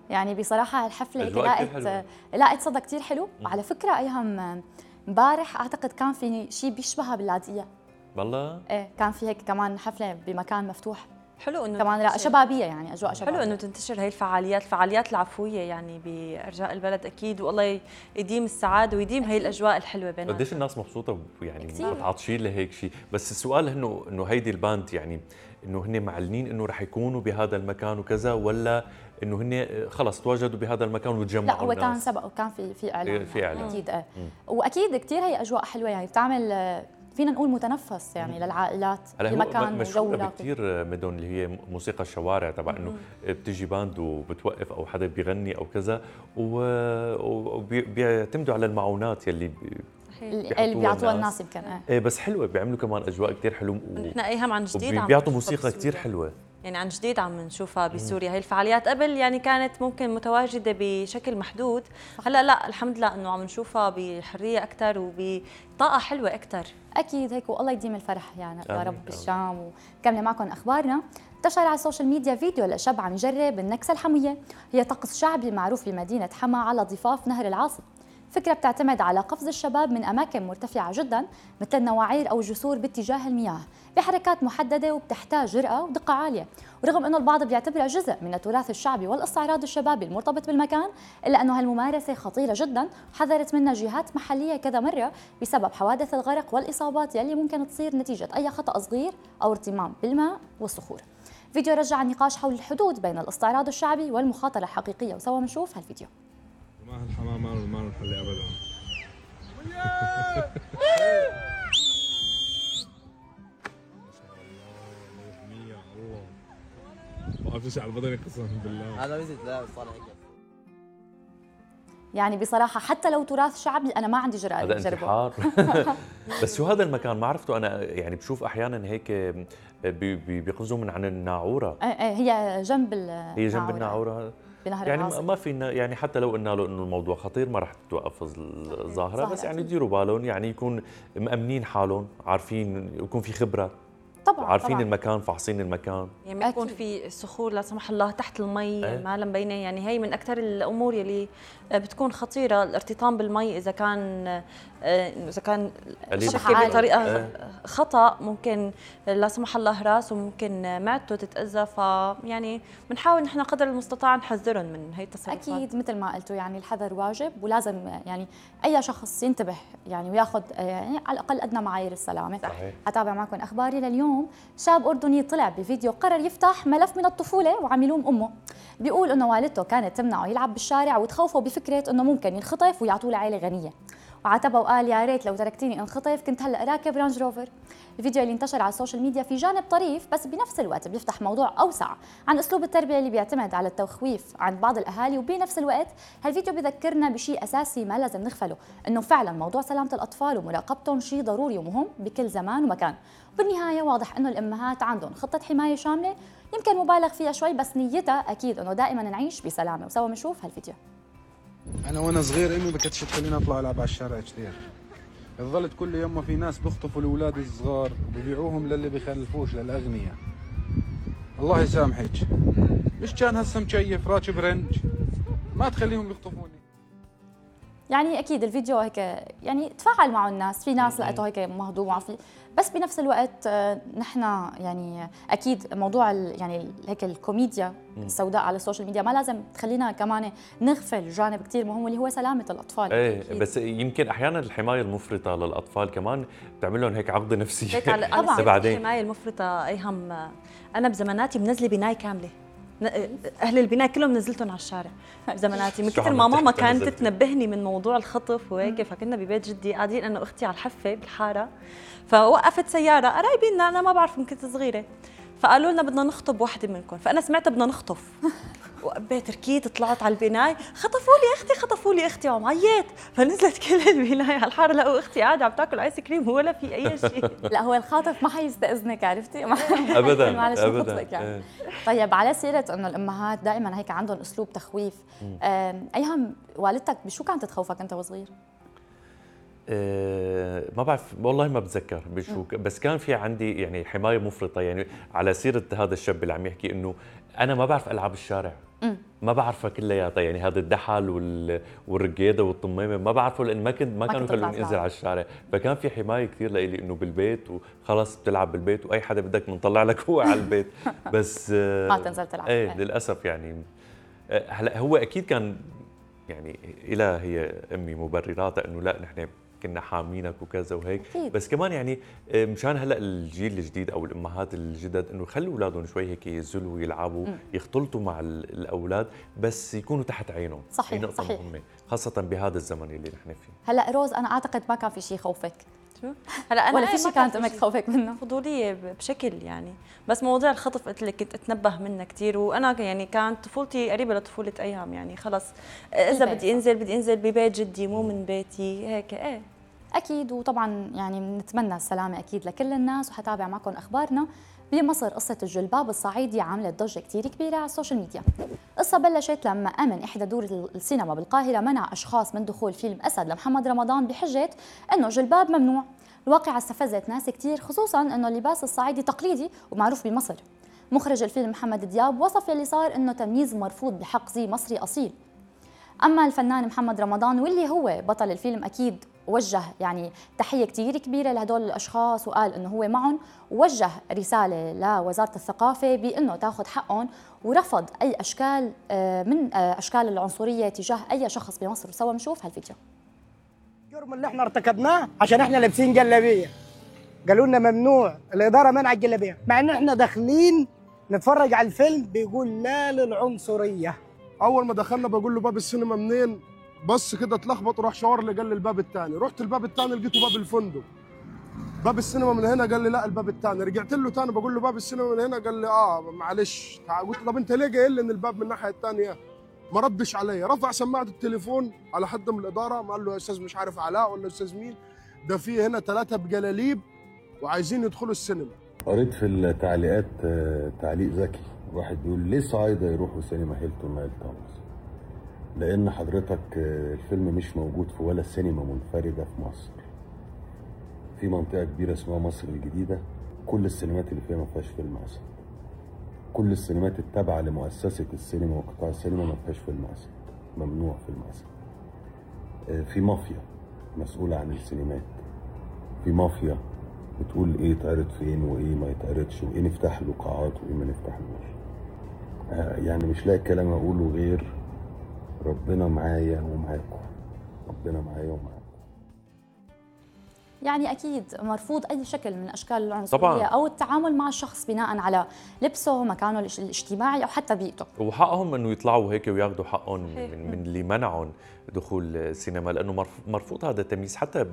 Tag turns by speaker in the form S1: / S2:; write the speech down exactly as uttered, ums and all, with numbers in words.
S1: يعني بصراحه الحفله
S2: أجواء كتير
S1: لقيت
S2: حلوة.
S1: لقيت صدى كثير حلو. وعلى فكره ايهم امبارح اعتقد كان في شيء بيشبهها باللاذقيه.
S2: والله
S1: ايه كان في هيك كمان حفله بمكان مفتوح
S3: حلو انه
S1: كمان، لا
S3: تنتشر.
S1: شبابيه يعني اجواء شبابيه.
S3: حلو انه تنتشر هي الفعاليات، الفعاليات العفويه يعني بارجاء البلد اكيد، والله يديم السعاده ويديم هي الاجواء الحلوه بيناتنا.
S2: قديش الناس مبسوطه يعني
S1: كتير.
S2: متعطشين لهيك شيء. بس السؤال انه انه هيدي الباند يعني انه هن معلنين انه رح يكونوا بهذا المكان وكذا، ولا انه هن خلص تواجدوا بهذا المكان وتجمعوا
S1: لا هو
S2: الناس؟
S1: كان سبق وكان في في اعلان
S2: في
S1: يعني
S2: إعلان.
S1: اكيد ايه. واكيد كثير هي اجواء حلوه يعني بتعمل فينا نقول متنفس يعني للعائلات
S2: هلا هو
S1: بمكان
S2: مشهوره
S1: وجو
S2: بكثير مدن اللي هي موسيقى الشوارع تبع انه بتجي باند وبتوقف او حدا بيغني او كذا، وبيعتمدوا على المعونات يلي
S1: اللي بيعطوها الناس يمكن. ايه
S2: ايه بس حلوه، بيعملوا كمان اجواء كثير حلوه.
S3: نحن ايهم عن جديد عم
S2: بيعطوا
S3: نشوفها
S2: موسيقى كثير
S3: بسوريا.
S2: حلوه
S3: يعني عن جديد عم نشوفها بسوريا. هي الفعاليات قبل يعني كانت ممكن متواجده بشكل محدود، هلا لا الحمد لله انه عم نشوفها بحريه اكثر وبطاقه حلوه اكثر.
S1: اكيد هيك، والله يديم الفرح يعني يا
S2: آمين.
S1: رب بالشام. وكمل معكم اخبارنا. انتشر على السوشيال ميديا فيديو لشاب عم يجرب النكسه الحمويه، هي طقس شعبي معروف بمدينه حما على ضفاف نهر العاصم. فكرة بتعتمد على قفز الشباب من أماكن مرتفعة جدا مثل النواعير أو الجسور باتجاه المياه بحركات محددة وبتحتاج جرأة ودقة عالية. ورغم أنه البعض بيعتبرها جزء من التراث الشعبي والاستعراض الشبابي المرتبط بالمكان، إلا أنه هالممارسة خطيرة جدا وحذرت منها جهات محلية كذا مرة بسبب حوادث الغرق والإصابات يلي ممكن تصير نتيجة أي خطأ صغير أو ارتمام بالماء والصخور. فيديو رجع النقاش حول الحدود بين الاستعراض الشعبي والمخاطرة الحقيقية، وسوا بنشوف هالفيديو.
S4: ما هالحمام ما ما نحلي ابدا. وقف شيء على البدني قسما بالله.
S5: هذا ميزة لا صار هيك.
S1: يعني بصراحة حتى لو تراث شعبي أنا ما عندي جرأة
S2: هذا
S1: أجربه.
S2: انتحار. بس شو هذا المكان ما عرفته انا، يعني بشوف احيانا هيك بي- بي- بيقفزوا من عن الناعوره.
S1: إيه إيه هي جنب
S2: هي جنب الناعوره
S1: بنهر
S2: يعني
S1: العاصم.
S2: ما فينا يعني حتى لو قلنا له انه الموضوع خطير ما راح تتوقف الظاهره، بس يعني يديروا بالهم، يعني يكون مأمنين حالهم، عارفين يكون في خبره
S1: طبعا
S2: عارفين
S1: طبعا.
S2: المكان، فاحصين المكان.
S3: يعني ما يكون في صخور لا سمح الله تحت المي
S2: أه؟
S3: ما مبينه. يعني هي من اكثر الامور يلي بتكون خطيره، الارتطام بالمي اذا كان اذا كان شكل بطريقه أه؟ خطا ممكن لا سمح الله راسه ممكن معدته تتاذى. فيعني بنحاول نحن قدر المستطاع نحذرهم من هي التصرفات.
S1: اكيد مثل ما قلتوا يعني الحذر واجب، ولازم يعني اي شخص ينتبه يعني وياخذ يعني على الاقل ادنى معايير السلامه.
S2: صحيح.
S1: اتابع معكم اخباري لليوم. شاب اردني طلع بفيديو قرر يفتح ملف من الطفوله وعم يلوم امه. بيقول انه والدته كانت تمنعه يلعب بالشارع وتخوفه بفكره انه ممكن ينخطف ويعطوه لعائله غنيه، وعاتبها وقال يا ريت لو تركتيني انخطف كنت هلا راكب رانج روفر. الفيديو اللي انتشر على السوشيال ميديا في جانب طريف بس بنفس الوقت بيفتح موضوع اوسع عن اسلوب التربيه اللي بيعتمد على التخويف عند بعض الاهالي. وبنفس الوقت هالفيديو بذكرنا بشيء اساسي ما لازم نغفله، انه فعلا موضوع سلامه الاطفال ومراقبتهم شيء ضروري ومهم بكل زمان ومكان. وبالنهايه واضح انه الامهات عندهم خطه حمايه شامله يمكن مبالغ فيها شوي، بس نيتها اكيد انه دائما نعيش بسلامه. وسوا بنشوف هالفيديو.
S4: انا وانا صغير امي ما كانتش تخليني اطلع العب على الشارع كثير. ظلت كل يوم في ناس بيخطفوا الاولاد الصغار وبيبيعوهم للي بيخلفوش للاغنياء. الله يسامحك. مش كان هسه مكيف راكب رنج ما تخليهم يخطفوني.
S1: يعني اكيد الفيديو هيك يعني تفاعل معه الناس، في ناس لقيته هيك مهضوم في، بس بنفس الوقت نحن يعني اكيد موضوع يعني هيك الكوميديا السوداء على السوشيال ميديا ما لازم تخلينا كمان نغفل جانب كثير مهم اللي هو سلامه الاطفال.
S2: ايه
S1: أكيد.
S2: بس يمكن احيانا الحمايه المفرطه للاطفال كمان بتعمل لهم هيك عقده نفسيه.
S3: هيك على
S1: طبعاً.
S3: بعدين الحمايه المفرطه ايهم. انا بزماناتي منزله بنايه كامله، اهل البنايه كلهم نزلتهم على الشارع بزماناتي من كثر ما ماما كانت تنبهني من موضوع الخطف وهيك. فكنا ببيت جدي قاعدين انا واختي على الحفه بالحاره، فوقفت سياره قرايبينا انا ما بعرف كنت صغيره، فقالوا لنا بدنا نخطب وحده منكم، فانا سمعت بدنا نخطف وقبيت ركيت طلعت على البنايه، خطفوا لي اختي خطفوا لي اختي وعم عيط. فنزلت كل البنايه على الحاره لقوا اختي قاعده عم تاكل ايس كريم ولا في اي شيء.
S1: لا هو الخاطف ما حيستأذنك عرفتي؟
S2: ابدا
S1: معلش
S2: ابدا
S1: خطفك يعني. طيب على سيره انه الامهات دائما هيك عندهم اسلوب تخويف، ايهم والدتك بشو كانت تخوفك انت وصغير؟
S2: أه ما بعرف والله ما بتذكر بشو، بس كان في عندي يعني حمايه مفرطه. يعني على سيره هذا الشاب اللي عم يحكي انه انا ما بعرف العب الشارع، ما بعرفها كلياتها، يعني هذا الدحل وال... والرقيده والطمامه ما بعرفه، لان ما كنت ما كانوا يخلوني انزل على الشارع، فكان في حمايه كثير لإلي انه بالبيت وخلص بتلعب بالبيت واي حدا بدك بنطلع لك هو على البيت. بس
S1: ما تنزل تلعب.
S2: ايه للاسف يعني. هلا هو اكيد كان يعني إلى هي امي مبرراتها انه لا نحن كنا حامينك وكذا وهيك أكيد. بس كمان يعني مشان هلا الجيل الجديد او الامهات الجدد انه يخلوا اولادهم شوي هيك ينزلوا ويلعبوا م. يختلطوا مع الاولاد بس يكونوا تحت عينهم.
S1: صحيح نقطة صحيح
S2: مهمة خاصة بهذا الزمن اللي نحن فيه.
S1: هلا روز انا اعتقد ما كان في شيء خوفك.
S3: هلا انا
S1: ولا في شيء كانت امك تخوفك منه؟
S3: فضوليه بشكل يعني، بس مواضيع الخطف قلت لك كنت اتنبه منها كثير، وانا يعني كانت طفولتي قريبه لطفوله ايام، يعني خلص اذا بدي انزل بدي انزل ببيت جدي مو من بيتي هيك. ايه
S1: اكيد، وطبعا يعني بنتمنى السلامه اكيد لكل الناس، وحتابع معكم اخبارنا. بمصر قصة الجلباب الصعيدي عملت ضجة كتير كبيرة على السوشيال ميديا. قصة بلشت لما أمن إحدى دور السينما بالقاهرة منع أشخاص من دخول فيلم أسد لمحمد رمضان بحجة إنه جلباب ممنوع. الواقعة استفزت ناس كتير، خصوصاً إنه اللباس الصعيدي تقليدي ومعروف بمصر. مخرج الفيلم محمد دياب وصف اللي صار إنه تمييز مرفوض بحق زي مصري أصيل. أما الفنان محمد رمضان واللي هو بطل الفيلم أكيد وجه يعني تحية كتير كبيرة لهدول الأشخاص، وقال إنه هو معهم، ووجه رسالة لوزارة الثقافة بإنه تاخذ حقهم، ورفض أي أشكال من أشكال العنصرية تجاه أي شخص بمصر. سوا نشوف هالفيديو.
S5: الجرم اللي احنا ارتكبناه عشان احنا لابسين جلابية، قالوا لنا ممنوع، الإدارة منع الجلابية، مع إن احنا داخلين نتفرج على الفيلم بيقول لا للعنصرية.
S6: أول ما دخلنا بقول له باب السينما منين؟ بص كده اتلخبط وراح شاور لي قال لي الباب الثاني، رحت الباب الثاني لقيته باب الفندق. باب السينما من هنا، قال لي لا الباب الثاني، رجعت له ثاني بقول له باب السينما من هنا، قال لي اه معلش. قلت له طب انت ليه جاي لي ان الباب من الناحيه الثانيه؟ ما ردش عليا، رفع سماعه التليفون على حد من الاداره، قال له يا استاذ مش عارف علاء ولا استاذ مين، ده في هنا ثلاثه بجلاليب وعايزين يدخلوا السينما.
S7: قريت في التعليقات تعليق ذكي، واحد بيقول ليه صعايده يروحوا سينما هيلتون نايل تاونز؟ لأن حضرتك الفيلم مش موجود في ولا سينما منفردة في مصر. في منطقة كبيرة اسمها مصر الجديدة، كل السينمات اللي فيها ما فيهاش فيلم أسد. كل السينمات التابعة لمؤسسة السينما وقطاع السينما ما فيهاش فيلم أسد، ممنوع فيلم أسد. في مافيا مسؤولة عن السينمات، في مافيا بتقول إيه يتعرض فين وإيه ما يتعرضش، وإيه نفتح له قاعات وإيه ما نفتحلوش. يعني مش لاقي كلام أقوله غير ربنا معايا ومعاكم، ربنا معايا ومعاكم.
S1: يعني أكيد مرفوض أي شكل من أشكال العنصرية
S2: طبعاً.
S1: أو التعامل مع الشخص بناء على لبسه، مكانه الاجتماعي أو حتى بيئته.
S2: وحقهم إنه يطلعوا هيك وياخذوا حقهم من, من اللي منعهم دخول السينما، لأنه مرفوض هذا التمييز حتى